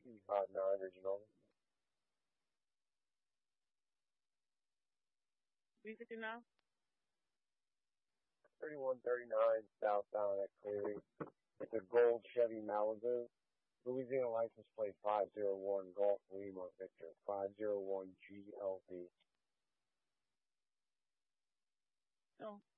Non-original. 350 now? 3139 southbound at Cleary. It's a gold Chevy Malibu. Louisiana license plate 501 Golf Lima Victor 501 GLB. Oh.